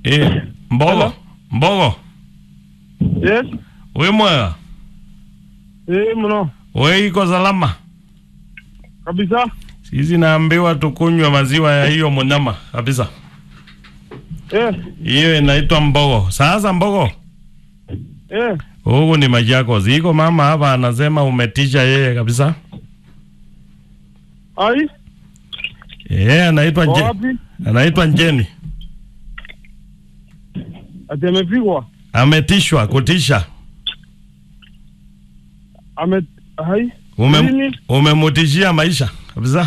Mbogo. Hello? Mbogo. Yes. Wewe mwega? Mno. Wewe iko salama? Kabisa. Sisi naambiwa tukunywe maziwa ya hiyo mnyama kabisa. Hiyo inaitwa mbogo. Sasa mbogo. Huko ni majako. Ziko mama hapa anasema umetisha yeye kabisa. Ai? Anaitwa Njeni. Anaitwa Njeni. Ati amepigwa? Ametishwa, kutisha. Hai? Umemutishia maisha kabisa.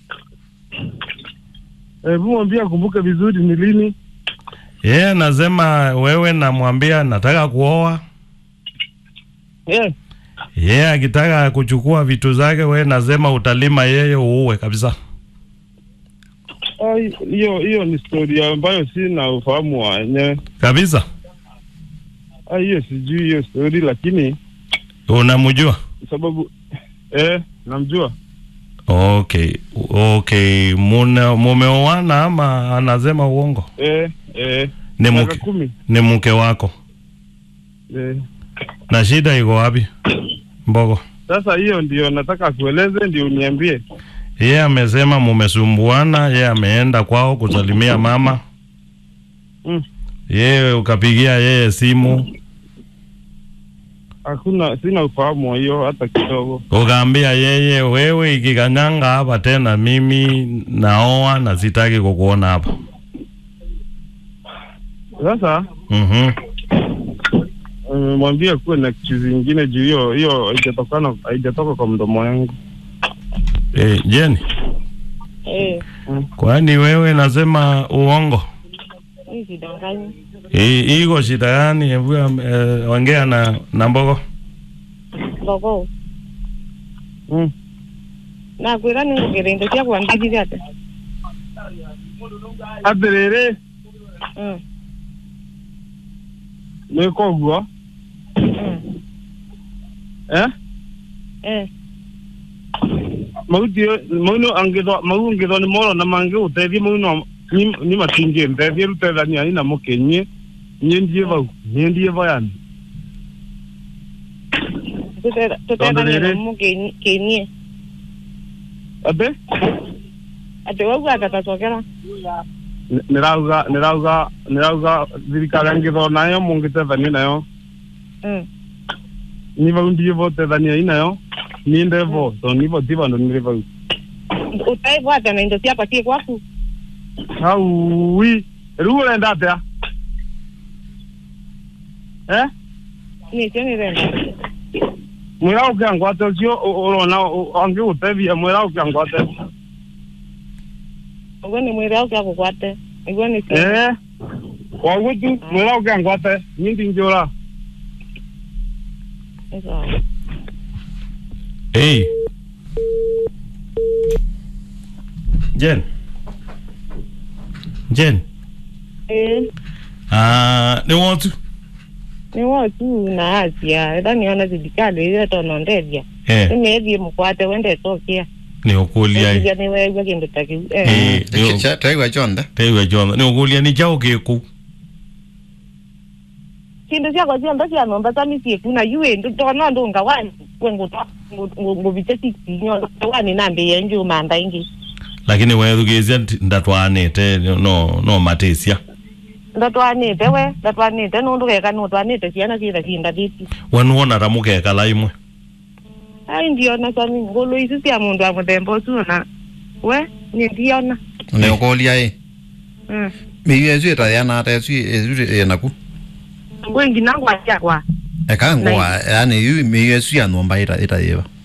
Mwambia kumbuke vizuri ni lini. Nasema wewe namwambia nataka kuoa. Akitaka kuchukua vitu zake wewe nasema utalima yeye uue kabisa. Hiyo ni story ambayo sina ufahamu wa yenyewe. Kabisa. Hiyo sijui hiyo story lakini unamjua? Sababu namjua. Okay, mumeoana ama anasema uongo? Ni mke wako. Na shida iko wapi? Mbogo. Sasa hiyo ndio nataka kueleze ndio uniambie. Amesema mumesumbuana, ameenda kwao kusalimia mama. Ukapigia yeye simu. Hakuna, sina ufahamu wa hiyo hata kidogo. Ukaambia yeye wewe ikikanyanga hapa tena mimi naoa na sitaki kukuona hapa. Sasa mwambie kuwe na kitu kingine juu hiyo haijatoka kwa mdomo wangu. Jeni. Kwani wewe nasema uongo? Iko shida gani? Ongea na Mbogo. Mbogo. Na kwira ningo gerendo cia kwandithia ate. Aterere. Nikogwa. Mauno angedho ni moro na mange utethi mauno ni matinge ndethi rutethania ina mukenye nyendie vayani tutethania mukenye ate wauga atatacokera nirauga thirikari angitho nayo mungitethania nayo ni vaundie vo tethania inayo ni ndevo so nivo tivando nire vau utaivwata na indo ciakwa cie gwaku Aui, riu urenda atia? Ni cio ni renda. Mwira ukiangwate ucio urona angigutethia mwira ukiangwate. Ugo ni mwira ukiagugwate. Ugo ni cio. Wagu tu mwira ukiangwate nyindi njura. Jen. Ni watu? Ni watu na Asia. Ndani ona zidikali ile tonondelia. Nimethi mkwate wende tokia. Ni ukulia. Ni wewe kendo taki. Tegwa chonda. Ni ukulia ni chao keku. Kindo cia kwa ndo cia nomba tami sie kuna yue ndo ndo ngawani kwengo ngobite nyo wani nambe yenju manda ingi. Lakini wewe ugezia ndatwanete no matesia. Ndatwanete no ndugeka no twanete ciana cira cinda diti. Wanuona ramuke kala imwe. Ai ndio na sami ngolo isi cia mundu wa muthembo suna. We ni ndiona. Ne okolia Miyezu etayana atezu enaku. Wengi nangwa kwa. Ekangwa yani miyezu ya nomba itayeba.